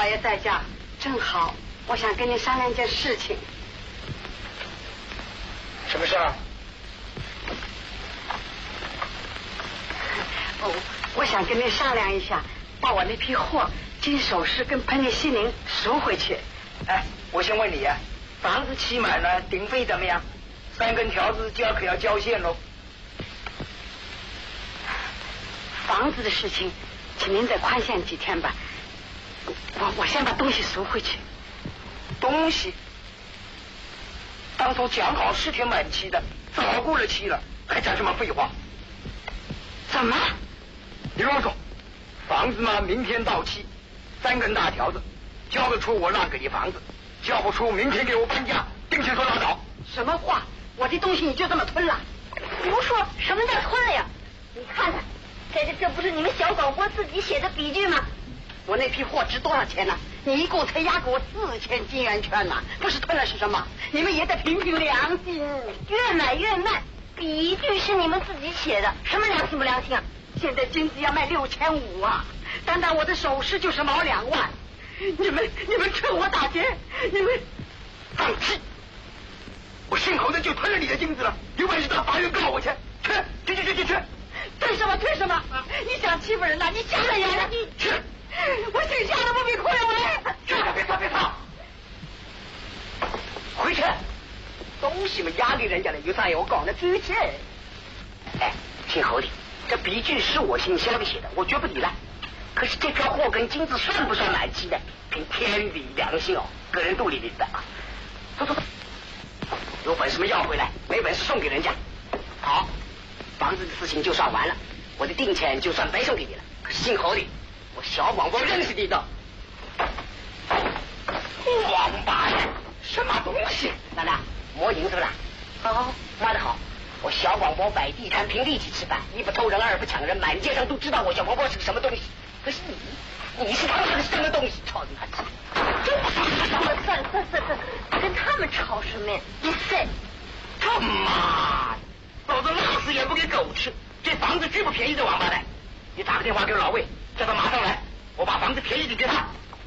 老爷在家，正好，我想跟您商量一件事情。 什么事啊？ 我想跟您商量一下，把我那批货金首饰跟喷尼西林收回去。 哎，我先问你啊，房子期满了，顶费怎么样？3根条子可要交现喽。 房子的事情，请您再宽限几天吧。我先把东西赎回去。 东西？当初讲好10天满期的，早过了期了，还讲什么废话？ 怎么？ 你啰嗦！房子嘛，明天到期，3根大条子，交得出我让给你房子，交不出明天给我搬家，并且说拉倒。 什么话？我的东西你就这么吞了？ 胡说！什么叫吞了呀？你看看，这不是你们小广播自己写的笔据吗？ 我那批货值多少钱呢？你一共才押给我4000金圆券呢，不是吞了是什么？你们也得凭凭良心。 越买越卖，笔据是你们自己写的，什么良心不良心啊？ 现在金子要卖6500啊，单单我的首饰就是毛2万。你们趁我打劫，你们放屁！我姓侯的就吞了你的金子了，有本事到法院告我去！去！ 推什么？你想欺负人呐？你吓人呀！ 去！ 我姓夏的不比哭了我！ 别吵！回去！东西嘛押给人家了，有啥要我搞那走起？哎，姓侯的，这笔据是我姓肖的写的，我绝不抵赖。可是这票货跟金子算不算满期的？凭天理良心哦，个人肚里里的啊！走，有本事嘛要回来，没本事送给人家。好，房子的事情就算完了，我的定钱就算白送给你了。可是姓侯的，我小广播认识你的。王八蛋，什么东西？奶奶，摸银是不是？好，挖得好。我小广播摆地摊凭力气吃饭，一不偷人，二不抢人，满街上都知道我小广播是个什么东西。可是你是他妈的什么东西？操你妈！ 算，跟他们吵什么呀？ 他妈，老子拉死也不给狗吃！这房子巨不便宜的王八蛋！你打个电话给老魏，叫他马上来，我把房子便宜点给他。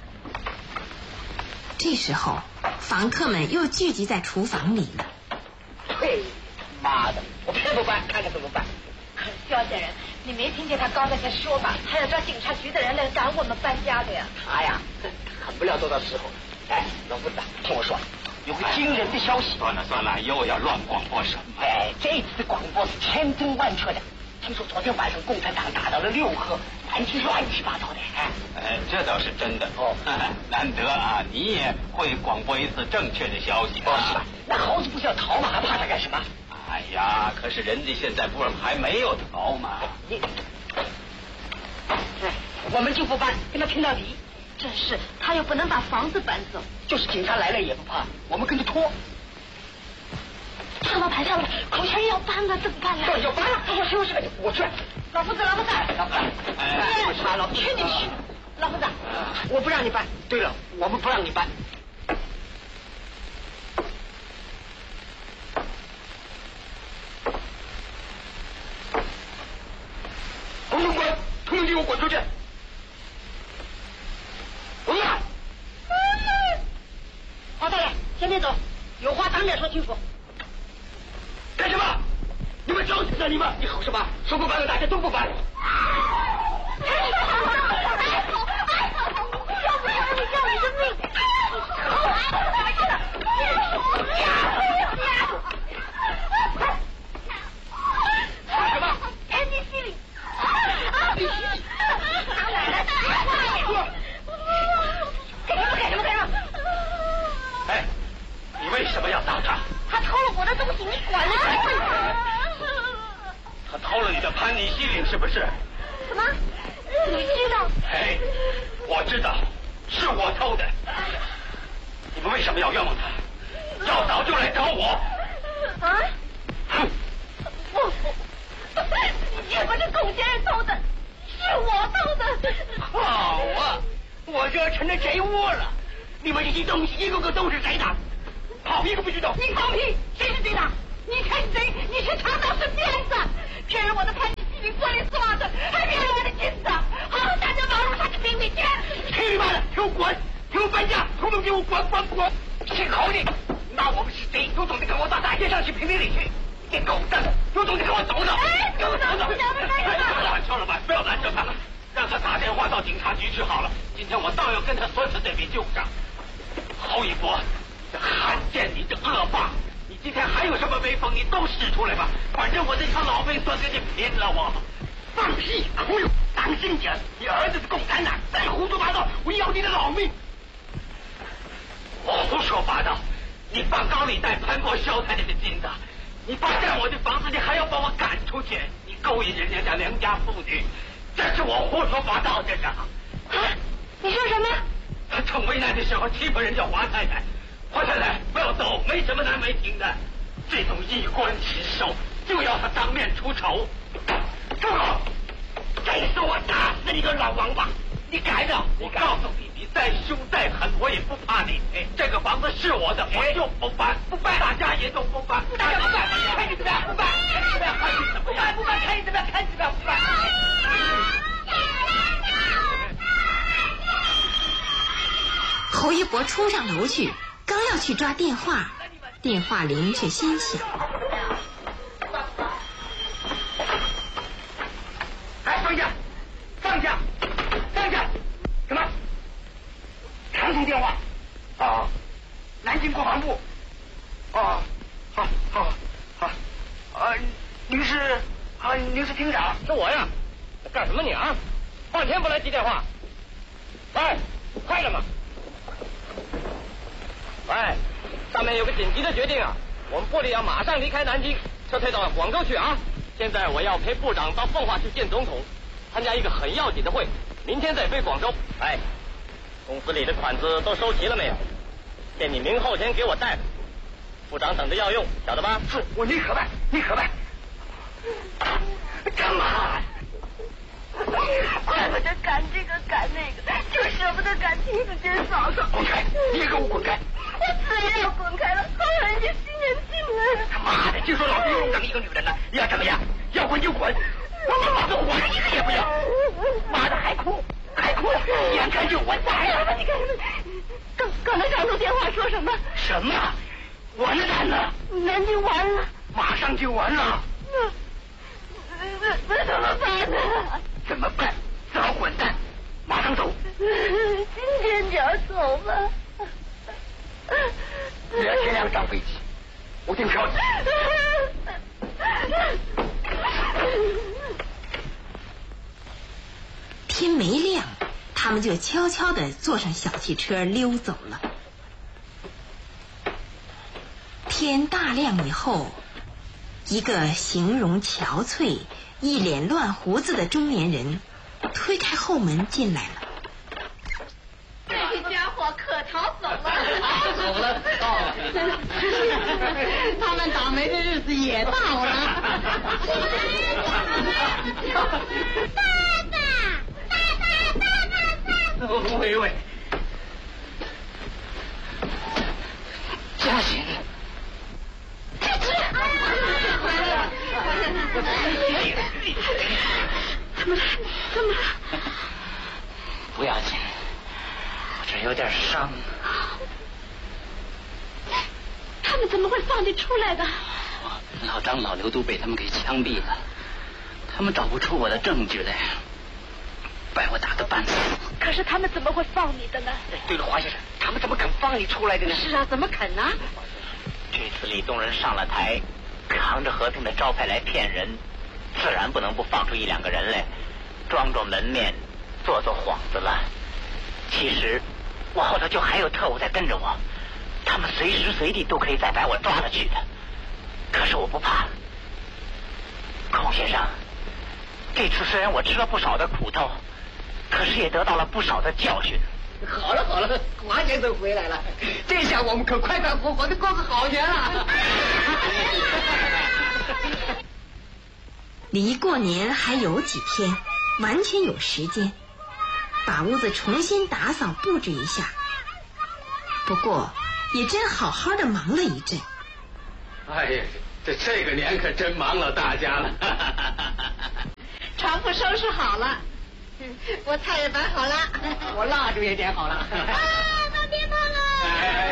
这时候，房客们又聚集在厨房里了。 嘿，妈的，我偏不搬，看看怎么办。 肖先生，你没听见他刚才说吗？他要找警察局的人来赶我们搬家的呀。 他呀，很不料都到时候了。哎，老夫子，听我说，有个惊人的消息。 算了，又要乱广播什么？ 哎，这次的广播是千真万确的。听说昨天晚上共产党打到了6合，南京乱七八糟的。 哎，这倒是真的哦。难得啊，你也会广播一次正确的消息啊。 是吧？那猴子不是要逃吗？还怕他干什么？ 哎呀，可是人家现在不是还没有逃吗？ 我们就不搬，跟他拼到底。 真是，他又不能把房子搬走。 就是警察来了也不怕，我们跟着拖。 上了台，口前要搬了，怎么办呀？ 要搬了，我收拾，我去。 老夫子， 哎， 老夫子，去你去！老夫子， 我不让你搬。对了，我们不让你搬。统统滚！统统给我滚出去！滚啊！ 王大爷，先别走，有话当面说清楚。 干什么？你们找死啊！你们！你吼什么？说不搬的大家都不搬。 要不然你要你的命！ 说什么？ 哎，你心里干什么？ 哎，你为什么要打他？ 他偷了我的东西，你管了他？ 他偷了你的潘尼西林是不是？ 什么？你知道？ 哎，我知道，是我偷的。你们为什么要冤枉他？要早就来找我。 啊？ 哼！ 不，这不是龚先生偷的，是我偷的。 好啊，我这成了贼窝了。你们这些东西一个个都是贼的，跑一个不许动。 你放屁！谁是贼的？你才是贼！你是长刀是鞭子，骗人我的潘尼西林玻璃刷子，还骗人我的金子！好，大家马路上去拼命去！ 去你妈的，给我滚！ 动搬家，统统给我滚！姓侯的，那我们是谁？有种的跟我到大街上去评评理去！你狗蛋，有种的跟我走走！走！算了吧，不要拦着他了，让他打电话到警察局去好了。今天我倒要跟他说起这笔旧账。侯一博，这罕见你这恶霸！你今天还有什么威风，你都使出来吧！反正我这条老命算跟你拼了！我放屁！忽悠！当心点！你儿子是共产党，再胡说八道，我要你的老命！我胡说八道！你放高利贷盘剥萧太太的金子，你霸占我的房子，你还要把我赶出去！你勾引人家良家妇女，这是我胡说八道！这是啊！ 你说什么？ 他趁危难的时候欺负人家华太太，华太太不要走，没什么难为情的。这种衣冠禽兽，就要他当面出丑。住口！再说我打死你个老王八！你敢的？我告诉你，你再凶再狠，我也不怕你。这个房子是我的，我就不搬，大家也都不搬，大家不搬，看你怎么样？不搬，看你怎么样？不搬，看你怎么样？看你怎么样？不搬。 侯一博冲上楼去，刚要去抓电话，电话铃却先响了。 哎，放下！什么？长途电话？啊，南京国防部。哦，好。您是厅长？ 是我呀。干什么你啊？半天不来接电话。喂，快了吗？喂，上面有个紧急的决定啊，我们部里要马上离开南京，撤退到广州去啊。现在我要陪部长到奉化去见总统，参加一个很要紧的会，明天再飞广州。哎，公司里的款子都收齐了没有？限你明后天给我带，部长等着要用，晓得吧？ 是，我宁可办。干嘛？ 怪不得赶这个赶那个，就舍不得赶亲子间嫂嫂。 滚开！你也给我滚开！ 我自然要滚开了，还有人家新人进来。 他妈的，就说老子又整一个女人了，要怎么样？要滚就滚！我一个也不要！妈的，还哭！眼看就完蛋了！ 你看，刚才长途电话说什么？ 什么？完蛋了！ 南京完了， 马上就完了。 那怎么办呢？ 怎么办？只好滚蛋，马上走。 今天就要走吧。 你要天亮上飞机，我订票。 天没亮，他们就悄悄地坐上小汽车溜走了。天大亮以后，一个形容憔悴、一脸乱胡子的中年人推开后门进来了。 这家伙可逃走了， 走了，到了。 他们倒霉的日子也到了。 喂，嘉欣， 怎么了？ 不要紧，我这有点伤。 他们怎么会放你出来的？ 老张、老刘都被他们给枪毙了，他们找不出我的证据来，把我打得半死。 可是他们怎么会放你的呢？ 对了，华先生，他们怎么肯放你出来的呢？ 是啊，怎么肯呢？ 这次李东人上了台，扛着和平的招牌来骗人，自然不能不放出一两个人来，装门面，做幌子了。其实我后头就还有特务在跟着我，他们随时随地都可以再把我抓了去的。可是我不怕。孔先生，这次虽然我吃了不少的苦头，可是也得到了不少的教训。 好了，华先生回来了，这下我们可快快活活的过个好年了。 离过年还有几天，完全有时间把屋子重新打扫布置一下。不过也真好好的忙了一阵。 哎呀，这个年可真忙了大家了。 床铺收拾好了，我菜也摆好了， 我蜡烛也点好了。 那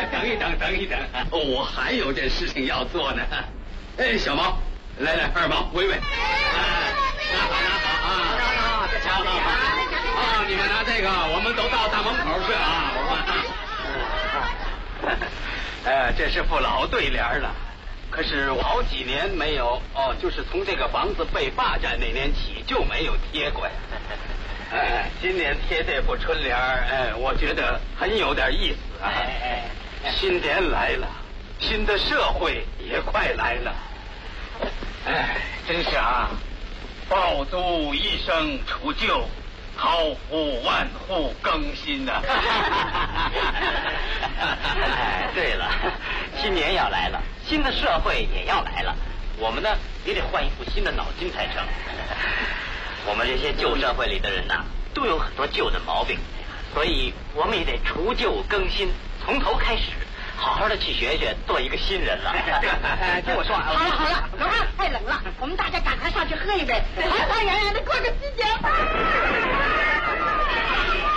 等一等，我还有件事情要做呢。哎，小毛，来，二毛，喂。拿好，这瞧啊！你们拿这个，我们都到大门口去啊！这是副老对联了。可是我好几年没有就是从这个房子被霸占那年起就没有贴过呀。今年贴这副春联我觉得很有点意思啊。新年来了，新的社会也快来了。真是啊，爆竹一声除旧，好户万户更新呐。 对了，新年要来了，新的社会也要来了，我们呢也得换一副新的脑筋才成。我们这些旧社会里的人呐，都有很多旧的毛病，所以我们也得除旧更新，从头开始，好好的去学学，做一个新人了。 听我说啊， 好了，等会儿太冷了，我们大家赶快上去喝一杯，团团圆圆的过个新年。